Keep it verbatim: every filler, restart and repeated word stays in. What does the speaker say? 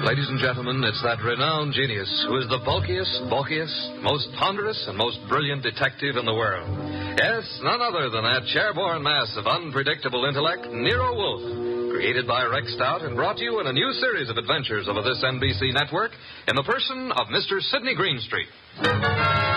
Ladies and gentlemen, it's that renowned genius who is the bulkiest, bulkiest, most ponderous, and most brilliant detective in the world. Yes, none other than that chairborne mass of unpredictable intellect, Nero Wolfe, created by Rex Stout and brought to you in a new series of adventures over this N B C network in the person of Mister Sidney Greenstreet.